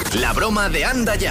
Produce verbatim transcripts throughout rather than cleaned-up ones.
La broma de Anda Ya.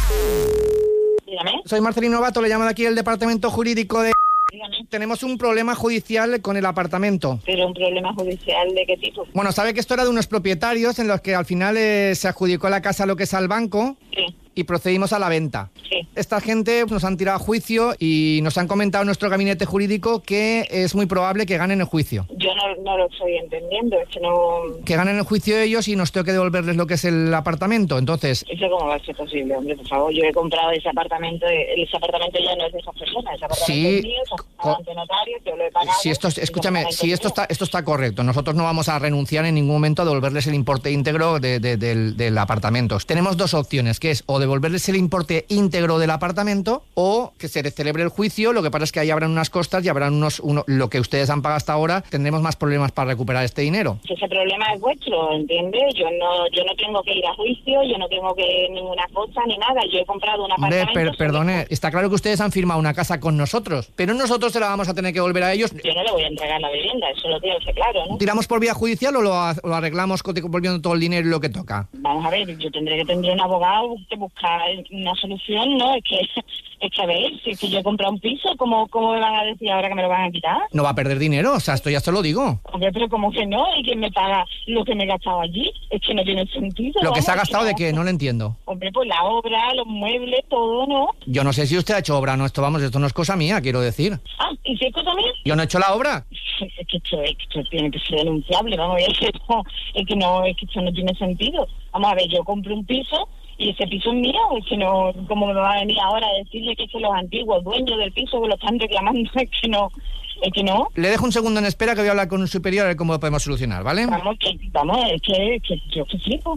Dígame. Soy Marcelino Bato, le llamo de aquí el departamento jurídico de... Dígame. Tenemos un problema judicial con el apartamento. ¿Pero un problema judicial de qué tipo? Bueno, sabe que esto era de unos propietarios en los que al final eh, se adjudicó la casa a lo que es al banco. Sí. Y procedimos a la venta. Sí. Esta gente nos han tirado a juicio y nos han comentado en nuestro gabinete jurídico que es muy probable que ganen el juicio. Yo no, no lo estoy entendiendo, es que no... Que ganen el juicio ellos y nos tengo que devolverles lo que es el apartamento. Entonces... ¿Eso cómo va a ser posible, hombre? Por favor, yo he comprado ese apartamento, ese apartamento ya no es de esas personas, ese apartamento Sí, es mío, se ha pagado ante notario, yo lo he pagado... Si esto, escúchame, si esto está, esto está correcto, nosotros no vamos a renunciar en ningún momento a devolverles el importe íntegro de, de, del, del apartamento. Tenemos dos opciones, que es o devolverles el importe íntegro del apartamento o que se celebre el juicio. Lo que pasa es que ahí habrán unas costas y habrán unos uno, lo que ustedes han pagado hasta ahora, tendremos más problemas para recuperar este dinero. Ese problema es vuestro, ¿entiendes? Yo no yo no tengo que ir a juicio, yo no tengo que ninguna cosa ni nada, yo he comprado un apartamento... Hombre, per, perdone, está claro que ustedes han firmado una casa con nosotros, pero nosotros se la vamos a tener que devolver a ellos. Yo no le voy a entregar la vivienda, eso lo tengo que ser claro, ¿no? ¿Tiramos por vía judicial o lo, lo arreglamos volviendo todo el dinero y lo que toca? Vamos a ver, yo tendré que tener un abogado que buscar una solución, ¿no? Es que, es que a ver, si es que yo he comprado un piso, ¿cómo, ¿cómo me van a decir ahora que me lo van a quitar? No va a perder dinero, o sea, esto ya se lo digo. Hombre, pero ¿cómo que no? ¿Y quién me paga lo que me he gastado allí? Es que no tiene sentido. ¿Lo que vamos, se ha gastado que de no. qué? No lo entiendo. Hombre, pues la obra, los muebles, todo, ¿no? Yo no sé si usted ha hecho obra, no, esto vamos, esto no es cosa mía, quiero decir. Ah, ¿y si es cosa mía? Yo no he hecho la obra. Es que esto, es que esto tiene que ser denunciable, vamos, es que no, es que no, es que esto no tiene sentido. Vamos a ver, yo compré un piso y ese piso es mío, es que no, ¿cómo me va a venir ahora a decirle que es que los antiguos dueños del piso que lo están reclamando? Es que no, es que no. Le dejo un segundo en espera que voy a hablar con un superior a ver cómo lo podemos solucionar, ¿vale? Vamos, que, vamos, es que, que yo que flipo.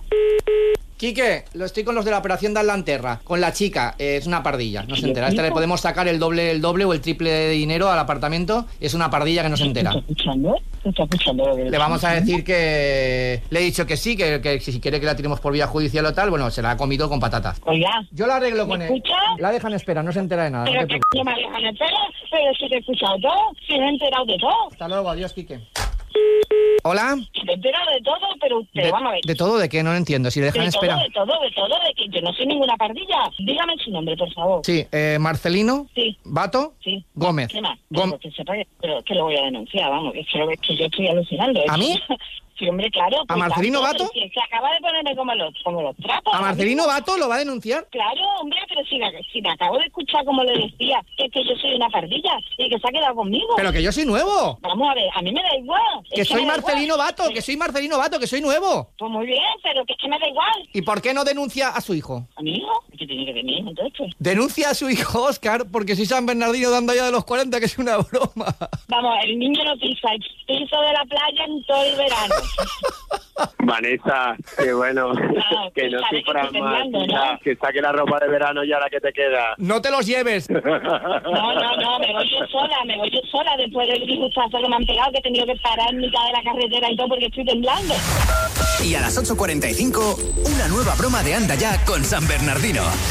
Quique, lo estoy con los de la operación de Atlanterra, con la chica, eh, es una pardilla, no se entera. A esta le podemos sacar el doble, el doble o el triple de dinero al apartamento, es una pardilla que no se entera. ¿Estás escuchando? ¿Estás escuchando? Le vamos a decir que le he dicho que sí, que, que si quiere que la tiremos por vía judicial o tal, bueno, se la ha comido con patatas. Oiga. Yo la arreglo con ¿Me él. escucha? La dejan espera, no se entera de nada. Pero No te que preocupes. no me dejan espera, pero si te he escuchado todo, si me he enterado de todo. Hasta luego, adiós, Quique. Hola. Me he enterado de todo, pero usted, De, vamos a ver. ¿De todo? ¿De qué? No lo entiendo. Si le dejan de todo, espera. de todo, de todo, de que yo no soy ninguna pardilla. Dígame su nombre, por favor. Sí, eh, Marcelino. Sí. Bato. Sí. Gómez. ¿Qué más? Gom- Pero que sepa que, pero que lo voy a denunciar, vamos, que, es que, lo- es que yo estoy alucinando. ¿A Es mí? que- Sí, hombre, claro. ¿A Marcelino tanto, Bato? pero si es que acaba de ponerme como los, como los trapos. ¿A ahora Marcelino mismo. Bato lo va a denunciar? Claro, hombre, pero si, la- si me acabo de escuchar como le decía, que es que yo soy una pardilla y que se ha quedado conmigo. Pero que yo soy nuevo. Vamos a ver, a mí me da igual. Que es soy me da Marcelino igual. Bato, que soy Marcelino Bato, que soy nuevo. Pues muy bien, pero que es que me da igual. ¿Y por qué no denuncia a su hijo? ¿A mi hijo? ¿Qué tiene que ver mi hijo entonces? Denuncia a su hijo, Óscar, porque soy San Bernardino dando ya de los cuarenta, que es una broma. Vamos, el niño no pisa, el piso de la playa en todo el verano. Vanessa, que bueno, Claro, que no sabes que sufras estoy más, temblando, hija, ¿no? que saque la ropa de verano ya la que te queda. No te los lleves. No, no, no, me voy yo sola, me voy yo sola después del disgustazo que me han pegado, que he tenido que parar en mitad de la carretera y todo porque estoy temblando. Y a las ocho cuarenta y cinco, una nueva broma de Anda Ya con San Bernardino.